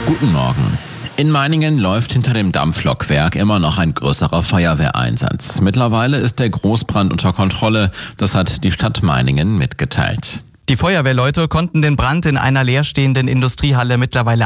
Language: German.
Guten Morgen. In Meiningen läuft hinter dem Dampflokwerk immer noch ein größerer Feuerwehreinsatz. Mittlerweile ist der Großbrand unter Kontrolle. Das hat die Stadt Meiningen mitgeteilt. Die Feuerwehrleute konnten den Brand in einer leerstehenden Industriehalle mittlerweile